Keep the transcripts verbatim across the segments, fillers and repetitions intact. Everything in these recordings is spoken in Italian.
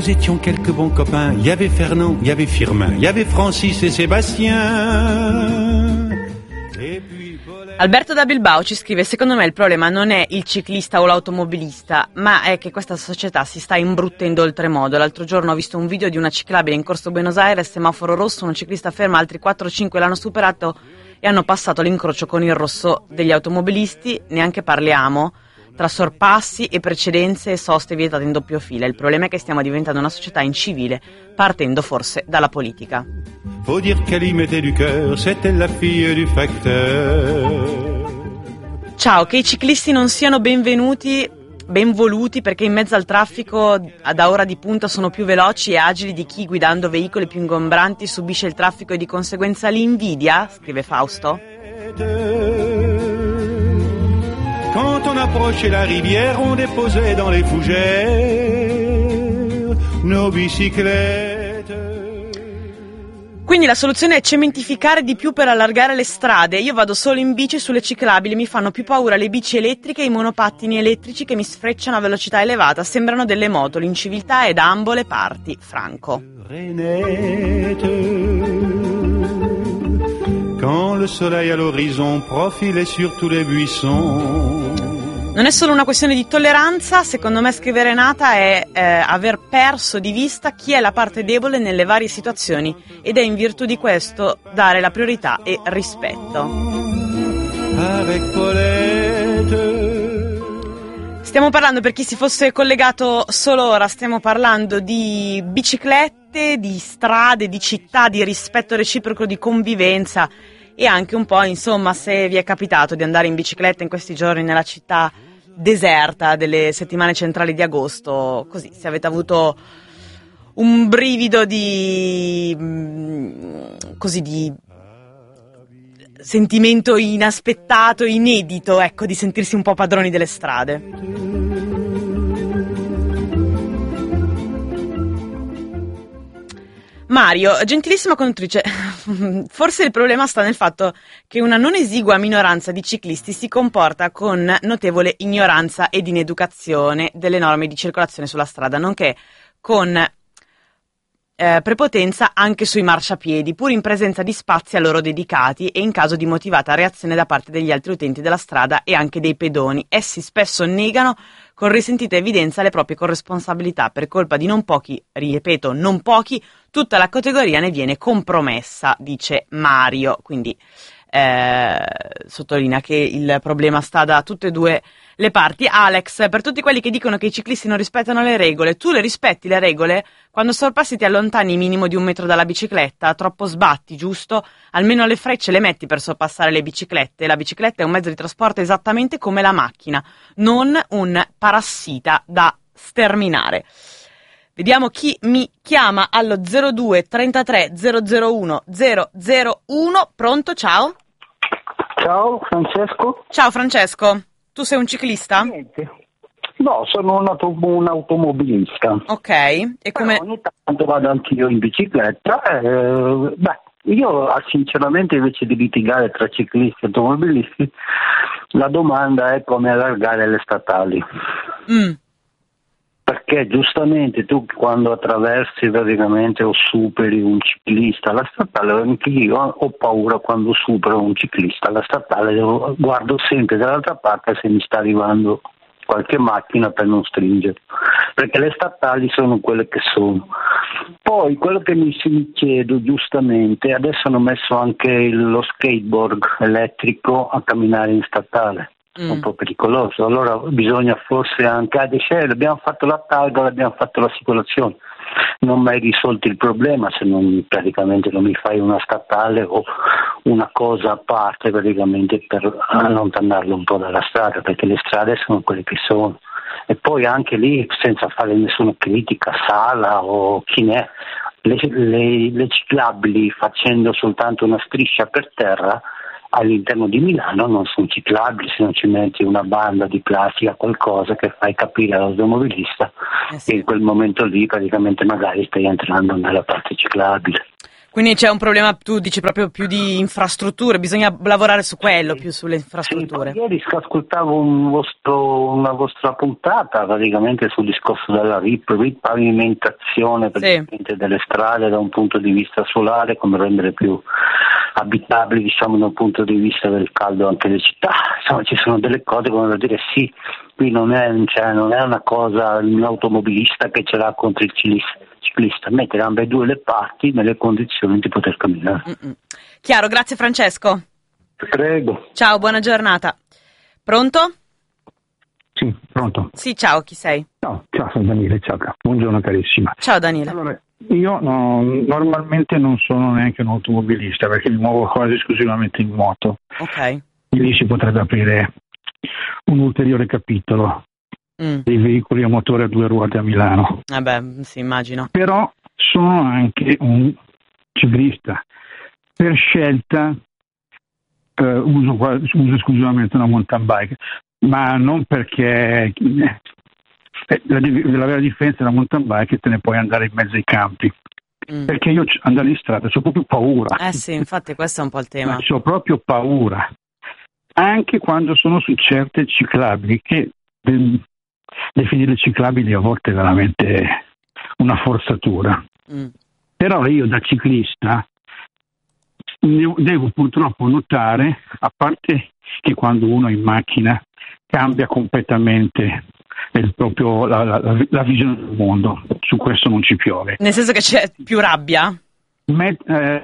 nous étions quelques bons copains. Il y avait Fernand, il y avait Firmin, il y avait Francis et Sébastien. Et puis Alberto da Bilbao ci scrive: secondo me il problema non è il ciclista o l'automobilista, ma è che questa società si sta imbruttendo oltremodo. L'altro giorno ho visto un video di una ciclabile in corso Buenos Aires, semaforo rosso, un ciclista ferma, altri quattro cinque l'hanno superato e hanno passato l'incrocio con il rosso degli automobilisti. Neanche parliamo tra sorpassi e precedenze e soste vietate in doppio fila. Il problema è che stiamo diventando una società incivile, partendo forse dalla politica. Faut dire qu'elle y mettait du cœur, c'était la fille du facteur. Ciao, che i ciclisti non siano benvenuti, ben voluti, perché in mezzo al traffico da ora di punta sono più veloci e agili di chi guidando veicoli più ingombranti subisce il traffico e di conseguenza l'invidia, scrive Fausto. Quand on approchait la rivière, on déposait dans les fougères nos bicyclettes. Quindi la soluzione è cementificare di più per allargare le strade. Io vado solo in bici sulle ciclabili, mi fanno più paura le bici elettriche e i monopattini elettrici che mi sfrecciano a velocità elevata, sembrano delle moto, l'inciviltà è da ambo le parti. Franco. Quand le soleil à l'horizon profilait sur tous les buissons. Non è solo una questione di tolleranza, secondo me scrivere Renata è eh, aver perso di vista chi è la parte debole nelle varie situazioni ed è in virtù di questo dare la priorità e rispetto. Stiamo parlando, per chi si fosse collegato solo ora, stiamo parlando di biciclette, di strade, di città, di rispetto reciproco, di convivenza e anche un po', insomma, se vi è capitato di andare in bicicletta in questi giorni nella città deserta delle settimane centrali di agosto, così, se avete avuto un brivido di così di sentimento inaspettato, inedito, ecco, di sentirsi un po' padroni delle strade. Mario, gentilissima conduttrice, forse il problema sta nel fatto che una non esigua minoranza di ciclisti si comporta con notevole ignoranza ed ineducazione delle norme di circolazione sulla strada, nonché con eh, prepotenza anche sui marciapiedi, pur in presenza di spazi a loro dedicati e in caso di motivata reazione da parte degli altri utenti della strada e anche dei pedoni. Essi spesso negano con risentita evidenza le proprie corresponsabilità. Per colpa di non pochi, ripeto, non pochi, tutta la categoria ne viene compromessa, dice Mario. Quindi eh, sottolinea che il problema sta da tutte e due le parti. Alex, per tutti quelli che dicono che i ciclisti non rispettano le regole, tu le rispetti le regole? Quando sorpassi ti allontani minimo di un metro dalla bicicletta, troppo sbatti, giusto? Almeno le frecce le metti per sorpassare le biciclette. La bicicletta è un mezzo di trasporto esattamente come la macchina, non un parassita da sterminare. Vediamo chi mi chiama allo zero due trentatré zero zero uno zero zero uno. Pronto, ciao? Ciao, Francesco. Ciao Francesco, tu sei un ciclista? Niente. No, sono un, auto, un automobilista. Ok, e come... Però ogni tanto vado anch'io in bicicletta. Eh, beh, io sinceramente, invece di litigare tra ciclisti e automobilisti, la domanda è come allargare le statali. Mm. Perché giustamente tu quando attraversi praticamente o superi un ciclista alla statale, anche io ho paura quando supero un ciclista alla statale, guardo sempre dall'altra parte se mi sta arrivando qualche macchina per non stringere, perché le statali sono quelle che sono. Poi quello che mi, mi chiedo giustamente, adesso hanno messo anche lo skateboard elettrico a camminare in statale. Mm. Un po' pericoloso, allora bisogna forse anche adesso abbiamo fatto la targa, abbiamo fatto l'assicurazione, non mai risolto il problema se non praticamente non mi fai una statale o una cosa a parte praticamente per allontanarlo un po' dalla strada, perché le strade sono quelle che sono. E poi anche lì, senza fare nessuna critica, Sala o chi ne è, le, le, le ciclabili facendo soltanto una striscia per terra all'interno di Milano non sono ciclabili se non ci metti una banda di plastica, qualcosa che fai capire all'automobilista eh sì. che in quel momento lì praticamente magari stai entrando nella parte ciclabile. Quindi c'è un problema, tu dici proprio più di infrastrutture, bisogna lavorare su quello, più sulle infrastrutture. Sì, ieri ascoltavo un vostro, una vostra puntata praticamente sul discorso della rip, ripavimentazione praticamente sì. delle strade da un punto di vista solare, come rendere più abitabili, diciamo, da un punto di vista del caldo anche le città. Insomma, ci sono delle cose come da dire sì, qui non è, cioè, non è una cosa l'automobilista che ce l'ha contro il ciclista. ciclista, mettere ambedue le parti nelle condizioni di poter camminare. Mm-mm. Chiaro, grazie Francesco. Prego. Ciao, buona giornata. Pronto? Sì, pronto. Sì, ciao, chi sei? Ciao, ciao, sono Daniele, ciao, buongiorno carissima. Ciao Daniele. Allora, io no, normalmente non sono neanche un automobilista perché mi muovo quasi esclusivamente in moto. Ok. E lì si potrebbe aprire un ulteriore capitolo. Mm. Dei veicoli a motore a due ruote a Milano. Vabbè, sì, immagino. Però sono anche un ciclista. Per scelta eh, uso, uso esclusivamente una mountain bike, ma non perché eh, la, la vera differenza della mountain bike è che te ne puoi andare in mezzo ai campi. Mm. Perché io andare in strada ho proprio paura. Eh sì, infatti questo è un po' il tema. Ho proprio paura. Anche quando sono su certe ciclabili che eh, definire ciclabili a volte è veramente una forzatura. Mm. Però io da ciclista devo purtroppo notare, a parte che quando uno è in macchina cambia completamente il proprio, la, la, la visione del mondo, su questo non ci piove. Nel senso che c'è più rabbia? Me, eh,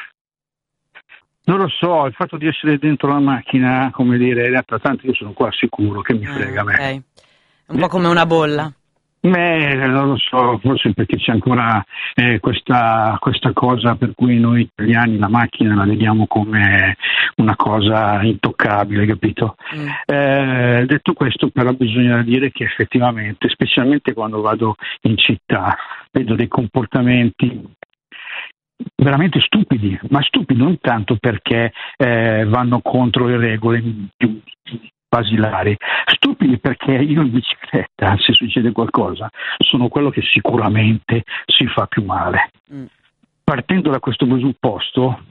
non lo so, il fatto di essere dentro la macchina, come dire, tanto io sono qua sicuro, che mi frega a me. Okay. Un po' come una bolla. Beh, non lo so, forse perché c'è ancora eh, questa, questa cosa per cui noi italiani la macchina la vediamo come una cosa intoccabile, capito? Mm. Eh, detto questo, però bisogna dire che effettivamente, specialmente quando vado in città, vedo dei comportamenti veramente stupidi, ma stupidi non tanto perché eh, vanno contro le regole più basilari, stupidi perché io in bicicletta, se succede qualcosa, sono quello che sicuramente si fa più male. Mm. Partendo da questo presupposto,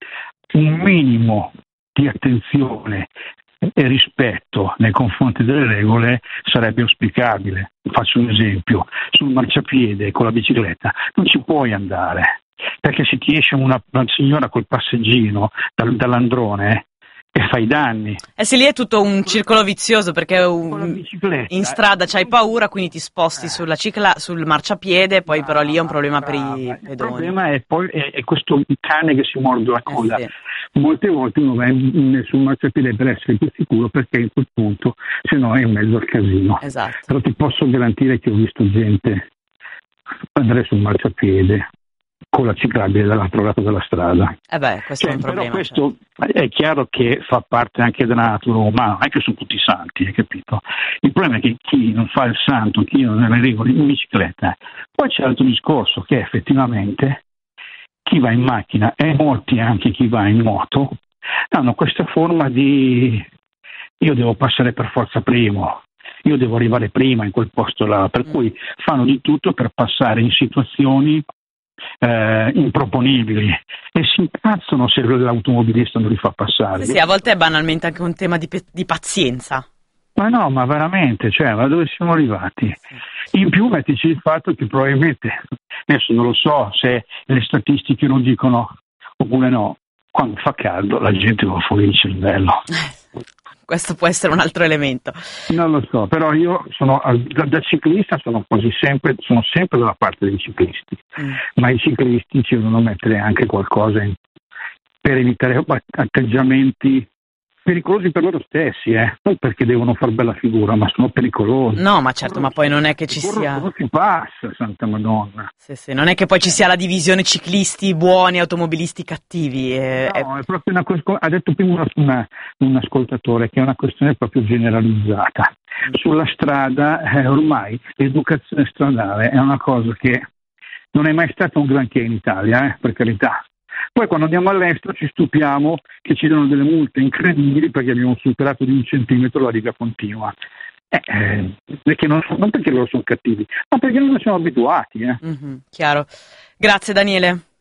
un minimo di attenzione e rispetto nei confronti delle regole sarebbe auspicabile. Faccio un esempio: sul marciapiede con la bicicletta non ci puoi andare, perché se ti esce una, una signora col passeggino dal, dall'androne e fai danni. Eh sì, lì è tutto un circolo vizioso, perché un, in strada c'hai paura, quindi ti sposti sulla cicla, sul marciapiede, poi però lì è un problema per i pedoni. Il problema è poi è, è questo cane che si morde la coda. Eh sì. Molte volte uno va in, sul marciapiede per essere più sicuro, perché in quel punto se no è in mezzo al casino. Esatto. Però ti posso garantire che ho visto gente andare sul marciapiede con la ciclabile dall'altro lato della strada. Eh beh, questo cioè, è un problema. Però questo certo. È chiaro che fa parte anche della natura umana, non è che sono tutti santi, hai capito? Il problema è che chi non fa il santo, chi non ha le regole in bicicletta. Poi c'è l'altro discorso, che effettivamente chi va in macchina e molti anche chi va in moto hanno questa forma di io devo passare per forza primo, io devo arrivare prima in quel posto là, per mm. cui fanno di tutto per passare in situazioni Eh, improponibili e si incazzano se l'automobilista non li fa passare. Sì, sì, a volte è banalmente anche un tema di, pe- di pazienza. Ma no, ma veramente, cioè, ma dove siamo arrivati? Sì. In più mettici il fatto che probabilmente, adesso non lo so se le statistiche lo dicono oppure no, quando fa caldo la gente va fuori il cervello. Questo può essere un altro elemento. Non lo so, però io sono da, da ciclista sono quasi sempre, sono sempre dalla parte dei ciclisti, mm. ma i ciclisti ci devono mettere anche qualcosa in, per evitare atteggiamenti pericolosi per loro stessi, eh? Non perché devono far bella figura, ma sono pericolosi. No, ma certo, ma poi non è che ci sia... Non si passa, Santa Madonna. Sì, sì, non è che poi ci sia la divisione ciclisti buoni, automobilisti cattivi. È, no, è proprio una cosa, ha detto prima una, una, un ascoltatore, che è una questione proprio generalizzata. Mm. Sulla strada, eh, ormai, l'educazione stradale è una cosa che non è mai stata un granché in Italia, eh, per carità. Poi quando andiamo all'estero ci stupiamo che ci danno delle multe incredibili perché abbiamo superato di un centimetro la riga continua. Eh, eh, perché non, non perché loro sono cattivi, ma perché non siamo abituati. Eh. Mm-hmm, chiaro. Grazie Daniele.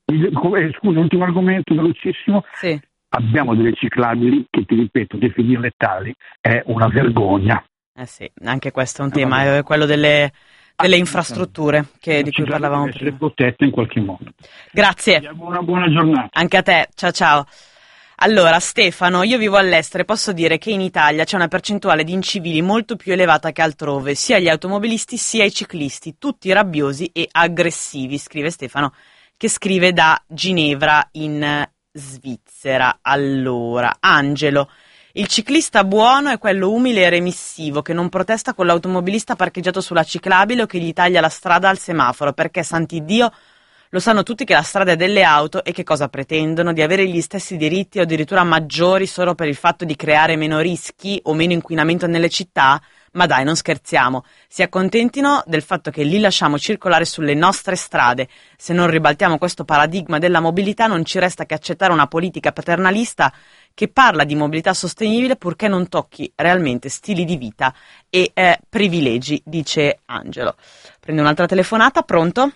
Eh, scusa, ultimo argomento velocissimo. Sì. Abbiamo delle ciclabili che, ti ripeto, definirle tali è una vergogna. Eh sì, anche questo è un tema, è quello delle, delle infrastrutture che, di cui parlavamo deve essere prima. protetta in qualche modo. Grazie. Una buona giornata. Anche a te, ciao ciao. Allora, Stefano, io vivo all'estero e posso dire che in Italia c'è una percentuale di incivili molto più elevata che altrove, sia gli automobilisti sia i ciclisti, tutti rabbiosi e aggressivi, scrive Stefano, che scrive da Ginevra in Svizzera. Allora, Angelo, il ciclista buono è quello umile e remissivo che non protesta con l'automobilista parcheggiato sulla ciclabile o che gli taglia la strada al semaforo, perché sant'Iddio lo sanno tutti che la strada è delle auto e che cosa pretendono? Di avere gli stessi diritti o addirittura maggiori solo per il fatto di creare meno rischi o meno inquinamento nelle città? Ma dai, non scherziamo, si accontentino del fatto che li lasciamo circolare sulle nostre strade. Se non ribaltiamo questo paradigma della mobilità non ci resta che accettare una politica paternalista che parla di mobilità sostenibile purché non tocchi realmente stili di vita e eh, privilegi, dice Angelo. Prendo un'altra telefonata, pronto?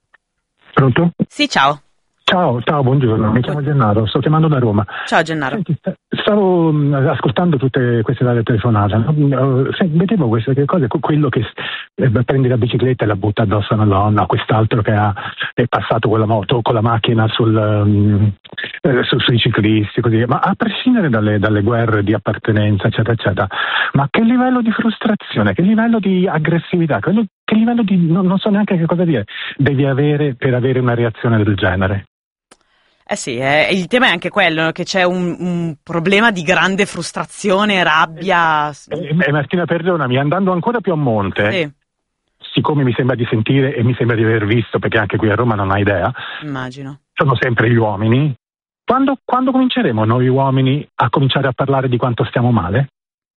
Pronto? Sì, ciao. Ciao, ciao, buongiorno, mi chiamo Gennaro, sto chiamando da Roma. Ciao Gennaro. Senti, stavo mh, ascoltando tutte queste varie telefonate, no? Vedevo queste cose, quello che eh, prende la bicicletta e la butta addosso a una donna, quest'altro che ha, è passato con la moto, con la macchina sul, um, eh, su, sui ciclisti, così. Ma a prescindere dalle, dalle guerre di appartenenza, eccetera, eccetera, ma che livello di frustrazione, che livello di aggressività, quello, che livello di, non, non so neanche che cosa dire, devi avere per avere una reazione del genere? Eh sì, eh, il tema è anche quello, che c'è un, un problema di grande frustrazione, rabbia. E, e Martina, perdonami, andando ancora più a monte, Sì. siccome mi sembra di sentire e mi sembra di aver visto, perché anche qui a Roma non hai idea, Immagino. sono sempre gli uomini. Quando, quando cominceremo noi uomini a cominciare a parlare di quanto stiamo male?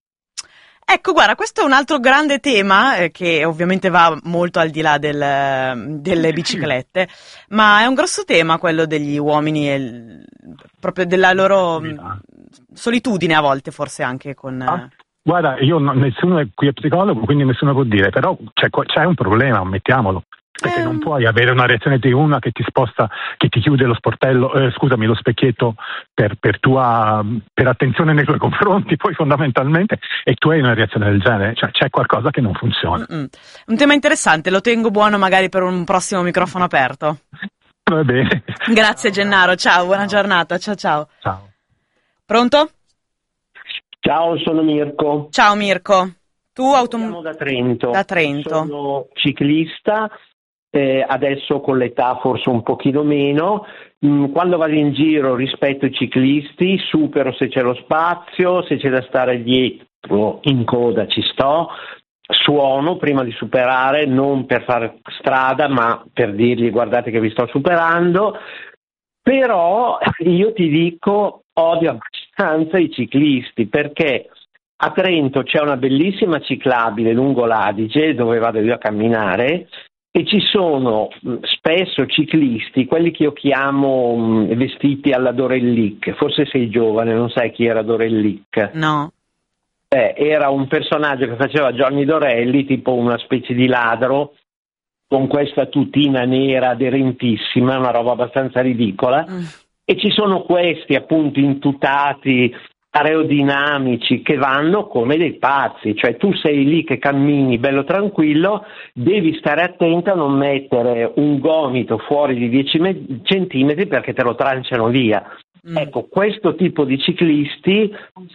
Ecco, guarda, questo è un altro grande tema eh, che ovviamente va molto al di là del, delle biciclette, ma è un grosso tema quello degli uomini e il, proprio della loro mh, solitudine a volte, forse anche con... Ah, guarda, io no, nessuno è qui è psicologo, quindi nessuno può dire, però c'è, c'è un problema, ammettiamolo. Perché Eh, non puoi avere una reazione di una che ti sposta, che ti chiude lo sportello, eh, scusami, lo specchietto per, per tua per attenzione nei tuoi confronti, poi fondamentalmente, e tu hai una reazione del genere, cioè c'è qualcosa che non funziona. Mm-mm. Un tema interessante, lo tengo buono magari per un prossimo microfono aperto. Va bene. Grazie Gennaro, ciao, buona giornata, ciao ciao. Ciao. Pronto? Ciao, sono Mirko. Ciao Mirko, tu autom- Siamo da Trento. Da Trento. Sono ciclista, eh, adesso con l'età forse un pochino meno. Mm, quando vado in giro rispetto i ciclisti, supero se c'è lo spazio, se c'è da stare dietro in coda ci sto, suono prima di superare, non per fare strada ma per dirgli guardate che vi sto superando. Però io ti dico, odio abbastanza i ciclisti, perché a Trento c'è una bellissima ciclabile lungo l'Adige dove vado io a camminare e ci sono mh, spesso ciclisti, quelli che io chiamo mh, vestiti alla Dorellic. Forse sei giovane, non sai chi era Dorellic? No. Eh, era un personaggio che faceva Johnny Dorelli, tipo una specie di ladro con questa tutina nera aderentissima, una roba abbastanza ridicola. Mm. E ci sono questi appunto intutati, aerodinamici, che vanno come dei pazzi, cioè tu sei lì che cammini bello tranquillo, devi stare attento a non mettere un gomito fuori di dieci centimetri perché te lo tranciano via. Mm. Ecco, questo tipo di ciclisti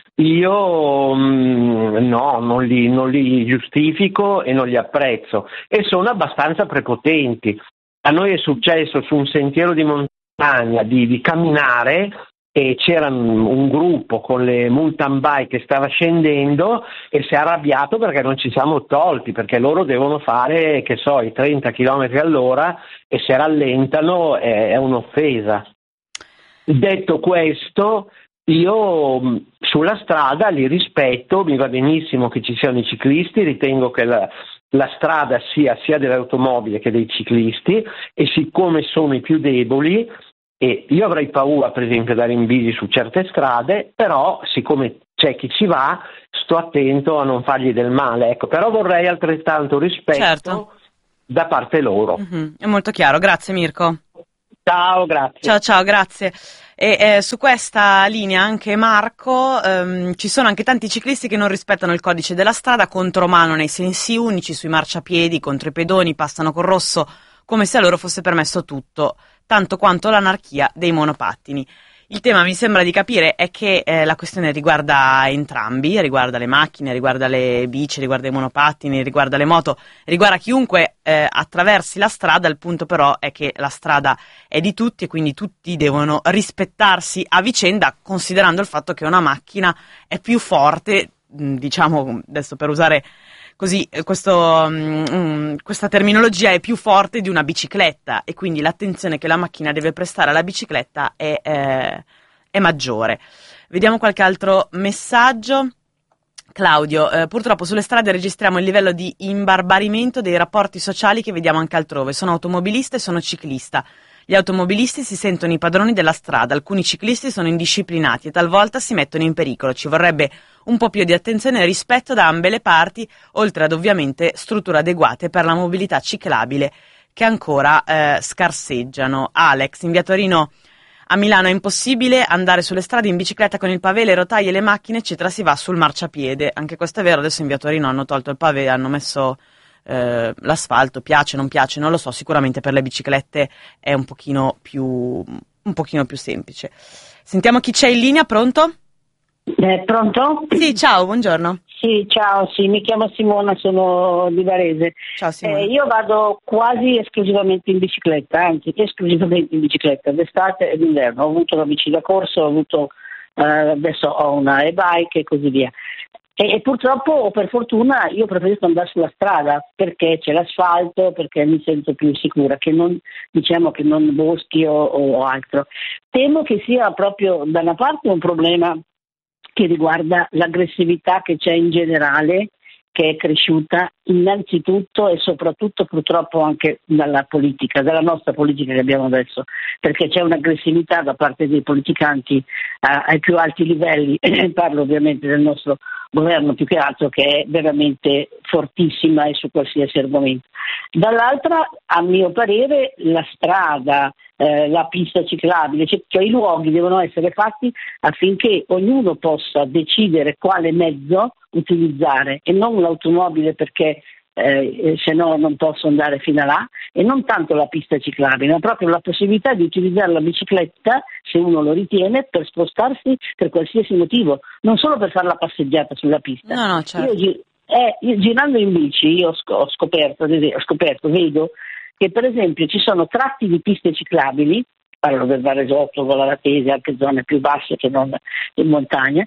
io mh, no, non li, non li giustifico e non li apprezzo, e sono abbastanza prepotenti. A noi è successo su un sentiero di montagna di, di camminare, e c'era un gruppo con le mountain bike che stava scendendo e si è arrabbiato perché non ci siamo tolti, perché loro devono fare, che so, i trenta chilometri all'ora e se rallentano è, è un'offesa. Detto questo, io sulla strada li rispetto, mi va benissimo che ci siano i ciclisti, ritengo che la, la strada sia sia delle automobili che dei ciclisti, e siccome sono i più deboli, e io avrei paura per esempio di andare in bici su certe strade, però siccome c'è chi ci va, sto attento a non fargli del male, ecco. Però vorrei altrettanto rispetto, certo, da parte loro. Mm-hmm. È molto chiaro, grazie Mirko. Ciao, grazie. Ciao, ciao, grazie. E eh, su questa linea anche Marco, ehm, ci sono anche tanti ciclisti che non rispettano il codice della strada, contromano nei sensi unici, sui marciapiedi, contro i pedoni, passano col rosso come se a loro fosse permesso tutto, tanto quanto l'anarchia dei monopattini. Il tema, mi sembra di capire, è che eh, la questione riguarda entrambi, riguarda le macchine, riguarda le bici, riguarda i monopattini, riguarda le moto, riguarda chiunque eh, attraversi la strada. Il punto però è che la strada è di tutti e quindi tutti devono rispettarsi a vicenda, considerando il fatto che una macchina è più forte, diciamo, adesso per usare così questo, um, questa terminologia, è più forte di una bicicletta, e quindi l'attenzione che la macchina deve prestare alla bicicletta è, eh, è maggiore. Vediamo qualche altro messaggio. Claudio, eh, purtroppo sulle strade registriamo il livello di imbarbarimento dei rapporti sociali che vediamo anche altrove. Sono automobilista e sono ciclista. Gli automobilisti si sentono i padroni della strada, alcuni ciclisti sono indisciplinati e talvolta si mettono in pericolo. Ci vorrebbe un po' più di attenzione e rispetto da ambe le parti, oltre ad ovviamente strutture adeguate per la mobilità ciclabile che ancora eh, scarseggiano. Alex, in via Torino a Milano è impossibile andare sulle strade in bicicletta con il pavé, le rotaie, le macchine, eccetera, si va sul marciapiede. Anche questo è vero, adesso in via Torino hanno tolto il pavé, hanno messo eh, l'asfalto, piace, non piace, non lo so, sicuramente per le biciclette è un pochino più, un pochino più semplice. Sentiamo chi c'è in linea, pronto? Eh, pronto? Sì, ciao, buongiorno. Sì, ciao, sì, mi chiamo Simona, sono di Varese. Ciao Simona. Eh, io vado quasi esclusivamente in bicicletta, anzi esclusivamente in bicicletta, d'estate e d'inverno. Ho avuto la bici da corso, ho avuto, eh, adesso ho una e-bike e così via. E, e purtroppo, o per fortuna, io preferisco andare sulla strada perché c'è l'asfalto, perché mi sento più sicura, che non, diciamo, che non boschi o, o altro. Temo che sia proprio da una parte un problema che riguarda l'aggressività che c'è in generale, che è cresciuta innanzitutto e soprattutto purtroppo anche dalla politica, dalla nostra politica che abbiamo adesso, perché c'è un'aggressività da parte dei politicanti eh, ai più alti livelli, parlo ovviamente del nostro governo più che altro, che è veramente fortissima e su qualsiasi argomento. Dall'altra, a mio parere, la strada, eh, la pista ciclabile, cioè, cioè i luoghi devono essere fatti affinché ognuno possa decidere quale mezzo utilizzare e non l'automobile perché eh, se no non posso andare fino a là, e non tanto la pista ciclabile, ma proprio la possibilità di utilizzare la bicicletta, se uno lo ritiene, per spostarsi per qualsiasi motivo, non solo per fare la passeggiata sulla pista. No, no, certo. Io, eh, io girando in bici io ho, ho, scoperto, ho scoperto, vedo che per esempio ci sono tratti di piste ciclabili, parlo del Varesotto, Valatese, anche zone più basse che non in montagna,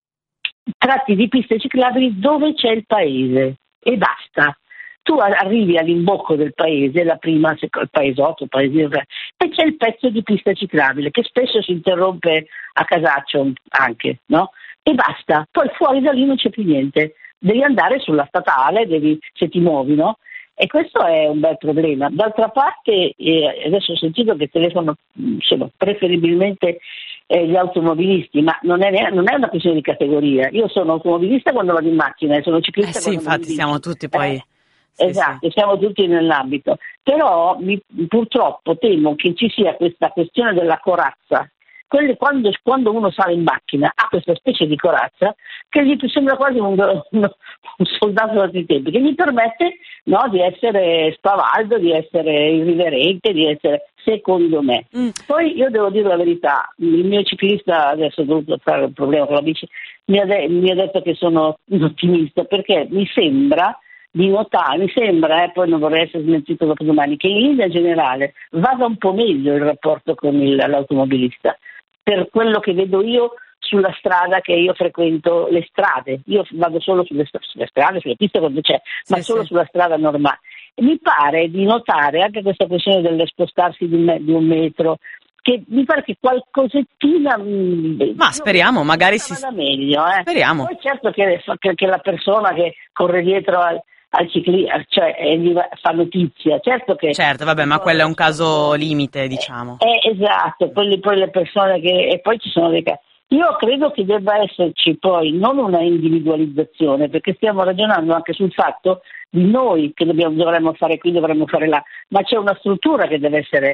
tratti di piste ciclabili dove c'è il paese e basta. Tu arrivi all'imbocco del paese, la prima, il paesotto, il paesino, e c'è il pezzo di pista ciclabile che spesso si interrompe a casaccio anche, no? E basta. Poi fuori da lì non c'è più niente. Devi andare sulla statale, devi, se ti muovi, no? E questo è un bel problema. D'altra parte, eh, adesso ho sentito che telefono, insomma, preferibilmente eh, gli automobilisti, ma non è, non è una questione di categoria. Io sono automobilista quando vado in macchina e sono ciclista eh sì, quando vado in infatti bici. siamo tutti poi... Eh, sì, esatto, sì. Siamo tutti nell'ambito. Però mi, purtroppo temo che ci sia questa questione della corazza. Quelle, quando, quando uno sale in macchina ha questa specie di corazza che gli sembra quasi un, un, un soldato da altri tempi, che gli permette, no, di essere spavaldo, di essere irriverente, di essere, secondo me. Mm. Poi io devo dire la verità, il mio ciclista, adesso ho dovuto fare un problema con la bici, mi ha, de- mi ha detto che sono un ottimista, perché mi sembra di notare, mi sembra, eh, poi non vorrei essere smentito dopo domani, che in linea generale vada un po' meglio il rapporto con il, l'automobilista. Per quello che vedo io sulla strada, che io frequento le strade, io vado solo sulle, sulle strade, sulle piste quando c'è, sì, ma solo sì. Sulla strada normale. E mi pare di notare anche questa questione dello spostarsi di un, di un metro, che mi pare che qualcosettina, ma speriamo, magari si vada meglio, eh. Speriamo. Poi certo che, che, che la persona che corre dietro al al ciclista, cioè eh, fa notizia, certo che certo, vabbè, ma quello è un caso limite, diciamo. Eh, eh, esatto, poi, poi le persone che e poi ci sono dei casi. Io credo che debba esserci poi non una individualizzazione, perché stiamo ragionando anche sul fatto di noi che dobbiamo, dovremmo fare qui, dovremmo fare là, ma c'è una struttura che deve essere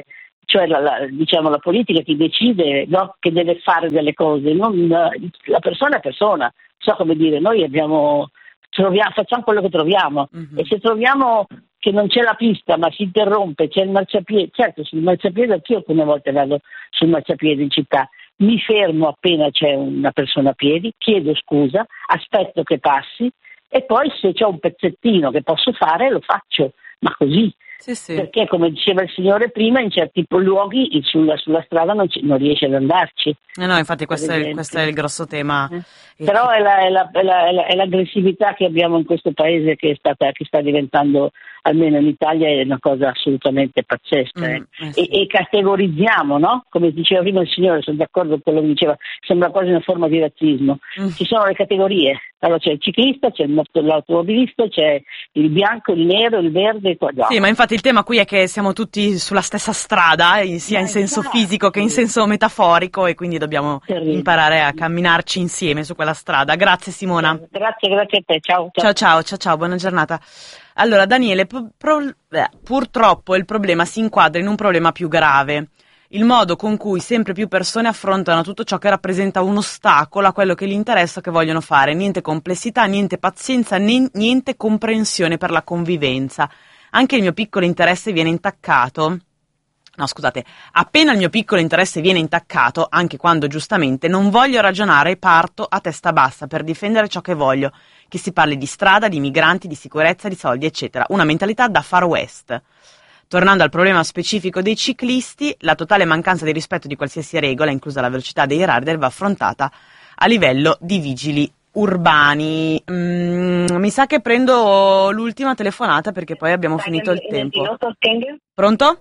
cioè la, la, diciamo la politica che decide, no? Che deve fare delle cose, non, la persona è persona, so come dire, noi abbiamo, troviamo, facciamo quello che troviamo, mm-hmm. e se troviamo che non c'è la pista ma si interrompe, c'è il marciapiede, certo sul marciapiede anch'io alcune volte vado sul marciapiede in città, mi fermo appena c'è una persona a piedi, chiedo scusa, aspetto che passi e poi se c'è un pezzettino che posso fare lo faccio, ma così. Sì, sì. Perché come diceva il signore prima, in certi luoghi sulla, sulla strada non, ci, non riesce ad andarci. Eh no, infatti questo è, questo è il grosso tema. Eh. Però è, la, è, la, è, la, è, la, è l'aggressività che abbiamo in questo paese che, è stata, che sta diventando, almeno in Italia, è una cosa assolutamente pazzesca. Mm, eh. Eh sì. e, e categorizziamo, no? Come diceva prima il signore, sono d'accordo con quello che diceva, sembra quasi una forma di razzismo. Mm. Ci sono le categorie. Allora c'è il ciclista, c'è l'automobilista, c'è il bianco, il nero, il verde. No. Sì, ma infatti il tema qui è che siamo tutti sulla stessa strada, sia in senso fisico che in senso metaforico, e quindi dobbiamo Terribile. imparare a camminarci insieme su quella strada. Grazie Simona. Grazie, grazie a te. Ciao. Ciao, ciao, ciao, ciao, buona giornata. Allora Daniele, pro, pro, eh, purtroppo il problema si inquadra in un problema più grave. Il modo con cui sempre più persone affrontano tutto ciò che rappresenta un ostacolo a quello che gli interessa, che vogliono fare. Niente complessità, niente pazienza, né, niente comprensione per la convivenza. Anche il mio piccolo interesse viene intaccato. No, scusate, appena il mio piccolo interesse viene intaccato, anche quando giustamente non voglio ragionare, parto a testa bassa per difendere ciò che voglio. Che si parli di strada, di migranti, di sicurezza, di soldi, eccetera. Una mentalità da Far West. Tornando al problema specifico dei ciclisti, la totale mancanza di rispetto di qualsiasi regola, inclusa la velocità dei rider, va affrontata a livello di vigili urbani. Mm, mi sa che prendo l'ultima telefonata perché poi abbiamo finito il tempo. Pronto?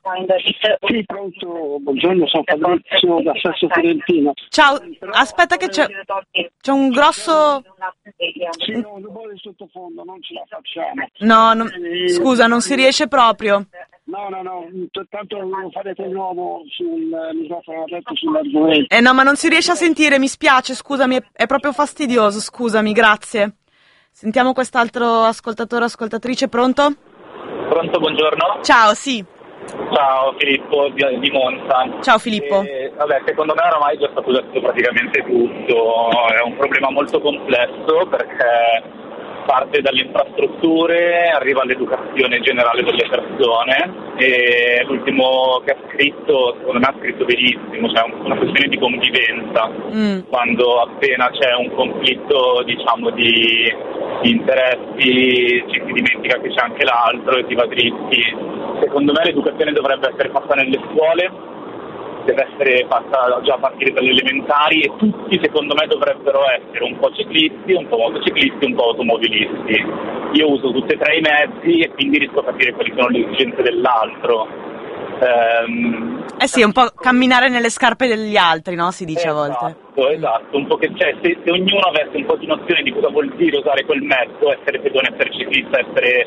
Sì, pronto, buongiorno, sono Fabrizio da Sasso Fiorentino. Ciao, aspetta che c'è, c'è un grosso... Sì, no, un rumore di sottofondo, non ce la facciamo. No, non... scusa, non si riesce proprio. No, no, no, tanto lo farete di nuovo sul microfono aperto sull'argomento. Eh no, ma non si riesce a sentire, mi spiace, scusami, è, è proprio fastidioso, scusami, grazie. Sentiamo quest'altro ascoltatore o ascoltatrice, pronto? Pronto, buongiorno. Ciao, sì. Ciao Filippo di, di Monza. Ciao Filippo. E, vabbè, secondo me oramai è già stato detto praticamente tutto, è un problema molto complesso perché parte dalle infrastrutture, arriva all'educazione generale delle persone e l'ultimo che ha scritto, secondo me ha scritto benissimo, cioè una questione di convivenza, mm. quando appena c'è un conflitto diciamo di, di interessi ci si dimentica che c'è anche l'altro e si va dritti. Secondo me l'educazione dovrebbe essere fatta nelle scuole, deve essere fatta già a partire dalle elementari e tutti secondo me dovrebbero essere un po' ciclisti, un po' motociclisti, un po' automobilisti. Io uso tutti e tre i mezzi e quindi riesco a capire quali sono le esigenze dell'altro. Um, eh sì, un po' camminare nelle scarpe degli altri, no? Si dice esatto, a volte. Esatto, un po' che, cioè, se, se ognuno avesse un po' di nozione di cosa vuol dire usare quel mezzo, essere pedone, essere ciclista, essere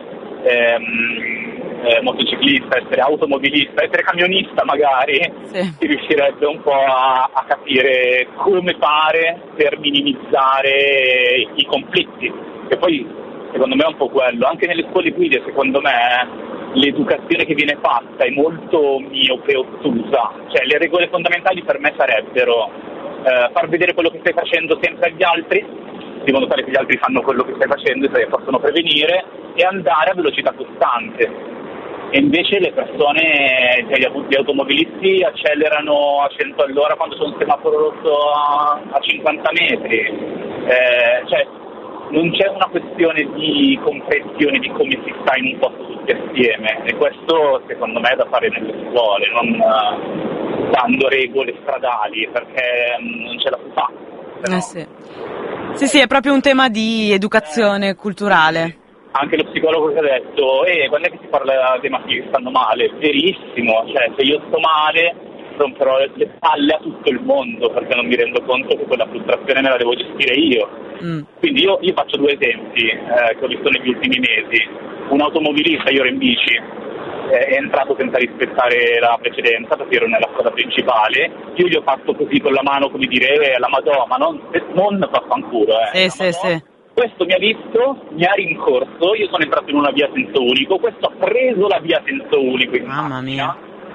ehm, eh, motociclista, essere automobilista, essere camionista magari, sì. si riuscirebbe un po' a, a capire come fare per minimizzare i conflitti. E poi, secondo me è un po' quello, anche nelle scuole guida, secondo me l'educazione che viene fatta è molto miope e ottusa, cioè le regole fondamentali per me sarebbero eh, far vedere quello che stai facendo sempre agli altri, di modo tale che gli altri fanno quello che stai facendo e possono prevenire, e andare a velocità costante. E invece le persone, cioè gli automobilisti accelerano a cento all'ora quando c'è un semaforo rosso a, a cinquanta metri, eh, cioè non c'è una questione di comprensione di come si sta in un posto tutti assieme, e questo secondo me è da fare nelle scuole, non uh, dando regole stradali, perché um, non ce la si fa. Eh sì. sì, sì, è proprio un tema di educazione eh, culturale. Anche lo psicologo che ha detto, eh, quando è che si parla dei maschi che stanno male? Verissimo, cioè se io sto male romperò le palle a tutto il mondo perché non mi rendo conto che quella frustrazione me la devo gestire io. Mm. Quindi io, io faccio due esempi eh, che ho visto negli ultimi mesi. Un automobilista, io ero in bici, eh, è entrato senza rispettare la precedenza perché ero nella strada principale, io gli ho fatto così con la mano, come dire, la Madonna, ma non, non vaffanculo, eh. Sì, sì, sì. Questo mi ha visto, mi ha rincorso, io sono entrato in una via senso unico, questo ha preso la via senso unico in Mamma macchina. mia.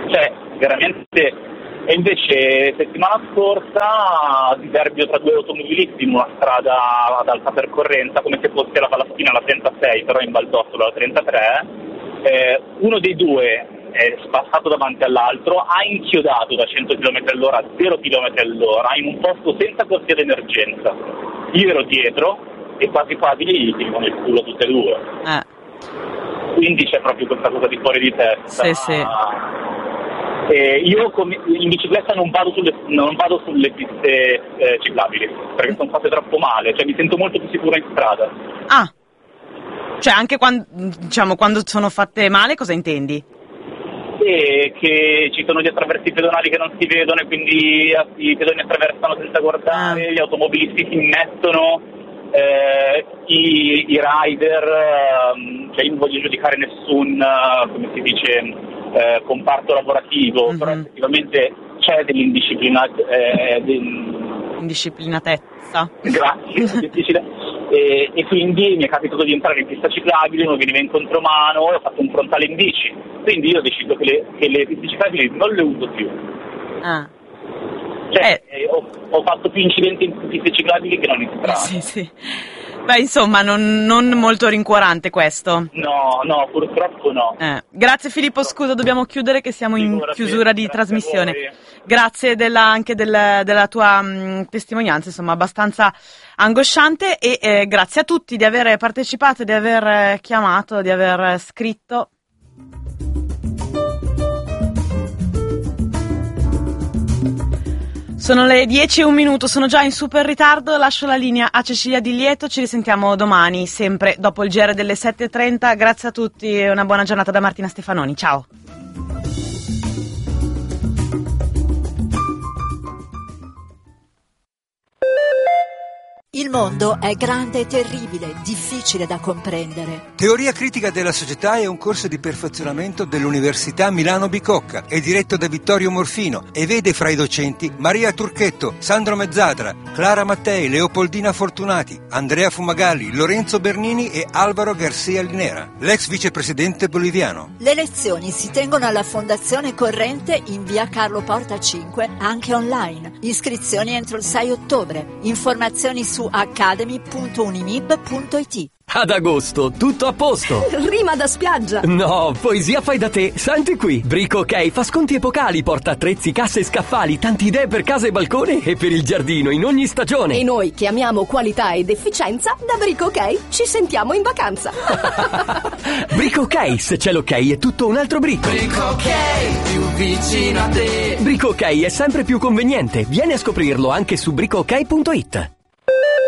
cioè veramente. E invece settimana scorsa diverbio tra due automobilisti in una strada ad alta percorrenza, come se fosse la Palaspina la trentasei, però in Val d'Ossola la trentatré, eh, uno dei due è passato davanti all'altro, ha inchiodato da cento chilometri all'ora a zero chilometri all'ora in un posto senza corsia d'emergenza. Io ero dietro e quasi quasi gli tirano il culo tutte e due. Eh. Quindi c'è proprio questa cosa di fuori di testa. Sì, sì. Eh, io come, in bicicletta non vado sulle, non vado sulle piste eh, ciclabili perché sono fatte troppo male, cioè mi sento molto più sicuro in strada. Ah, cioè anche quando, diciamo, quando sono fatte male, cosa intendi? E che ci sono gli attraversi pedonali che non si vedono e quindi i pedoni attraversano senza guardare, ah. Gli automobilisti si immettono, eh, i, i rider, eh, cioè io non voglio giudicare nessun, uh, come si dice, Eh, comparto lavorativo, mm-hmm. Però effettivamente c'è dell'indisciplina, eh, del... indisciplinatezza. Grazie, difficile. E, e quindi mi è capitato di entrare in pista ciclabile, uno veniva in contromano e ho fatto un frontale in bici. Quindi io ho deciso che le, che le piste ciclabili non le uso più. Ah. Cioè, eh. ho, ho fatto più incidenti in piste ciclabili che non in strada. Sì, sì. Beh, insomma, non, non molto rincuorante questo. No, no, purtroppo no. Eh. Grazie Filippo, scusa, dobbiamo chiudere che siamo in Figurati, chiusura di trasmissione. Grazie della, anche del, della tua mh, testimonianza, insomma, abbastanza angosciante e eh, grazie a tutti di aver partecipato, di aver chiamato, di aver scritto. Sono le dieci e un minuto, sono già in super ritardo, lascio la linea a Cecilia Di Lieto, ci risentiamo domani, sempre dopo il G R delle sette e trenta, grazie a tutti e una buona giornata da Martina Stefanoni, ciao! Il mondo è grande e terribile, difficile da comprendere. Teoria critica della società è un corso di perfezionamento dell'Università Milano Bicocca. È diretto da Vittorio Morfino e vede fra i docenti Maria Turchetto, Sandro Mezzadra, Clara Mattei, Leopoldina Fortunati, Andrea Fumagalli, Lorenzo Bernini e Alvaro Garcia Linera, l'ex vicepresidente boliviano. Le lezioni si tengono alla Fondazione Corrente in via Carlo Porta cinque, anche online. Iscrizioni entro il sei ottobre. Informazioni su academy punto unimib punto it. Ad agosto, tutto a posto. Rima da spiaggia. No, poesia fai da te. Senti qui. Brico OK fa sconti epocali, porta attrezzi, casse e scaffali, tanti idee per casa e balcone e per il giardino in ogni stagione. E noi che amiamo qualità ed efficienza, da Brico OK ci sentiamo in vacanza. Brico OK, se c'è l'ok è tutto un altro brico. Brico OK, più vicino a te. Brico OK è sempre più conveniente. Vieni a scoprirlo anche su brico ok punto it.